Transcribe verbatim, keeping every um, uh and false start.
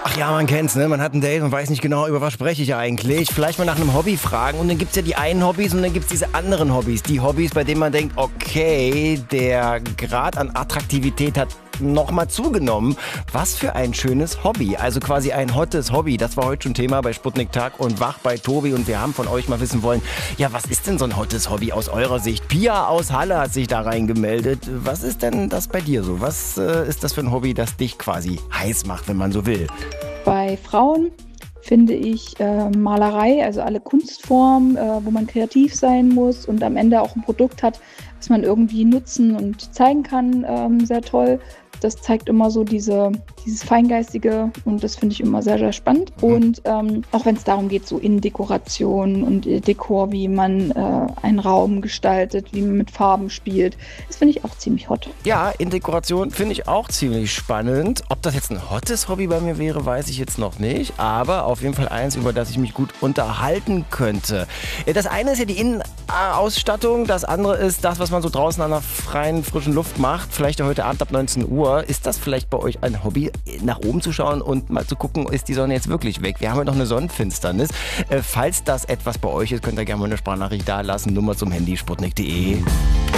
Ach ja, man kennt's, ne? Man hat ein Date und weiß nicht genau, über was spreche ich eigentlich. Vielleicht mal nach einem Hobby fragen und dann gibt's ja die einen Hobbys und dann gibt's diese anderen Hobbys. Die Hobbys, bei denen man denkt, okay, der Grad an Attraktivität hat nochmal zugenommen. Was für ein schönes Hobby. Also quasi ein hottes Hobby. Das war heute schon Thema bei Sputnik Tag und Wach bei Tobi und wir haben von euch mal wissen wollen, ja, was ist denn so ein hottes Hobby aus eurer Sicht? Pia aus Halle hat sich da reingemeldet. Was ist denn das bei dir so? Was äh, ist das für ein Hobby, das dich quasi heiß macht, wenn man so will? Bei Frauen finde ich äh, Malerei, also alle Kunstformen, äh, wo man kreativ sein muss und am Ende auch ein Produkt hat, was man irgendwie nutzen und zeigen kann, ähm, sehr toll. Das zeigt immer so diese, dieses Feingeistige und das finde ich immer sehr, sehr spannend. Und ähm, auch wenn es darum geht, so Innendekoration und äh, Dekor, wie man äh, einen Raum gestaltet, wie man mit Farben spielt, das finde ich auch ziemlich hot. Ja, Innendekoration finde ich auch ziemlich spannend. Ob das jetzt ein hottes Hobby bei mir wäre, weiß ich jetzt noch nicht. Aber auf jeden Fall eins, über das ich mich gut unterhalten könnte. Das eine ist ja die Innenausstattung, das andere ist das, was man so draußen an der freien, frischen Luft macht. Vielleicht heute Abend ab neunzehn Uhr. Ist das vielleicht bei euch ein Hobby, nach oben zu schauen und mal zu gucken, ist die Sonne jetzt wirklich weg? Wir haben ja noch eine Sonnenfinsternis. Äh, falls das etwas bei euch ist, könnt ihr gerne mal eine Sprachnachricht da lassen. Nummer zum Handy sputnik punkt de.